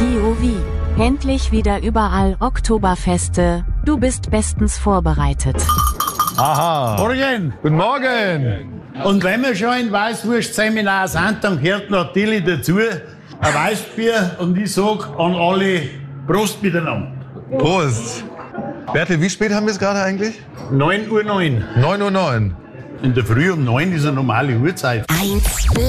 POV. Endlich wieder überall Oktoberfeste. Du bist bestens vorbereitet. Aha. Morgen. Guten Morgen. Und wenn wir schon in Weißwurst-Seminar sind, dann gehört natürlich dazu ein Weißbier. Und ich sag an alle Prost miteinander. Prost. Bertel, wie spät haben wir es gerade eigentlich? 9:09 Uhr. 9:09 Uhr. In der Früh um 9 ist eine normale Uhrzeit. 1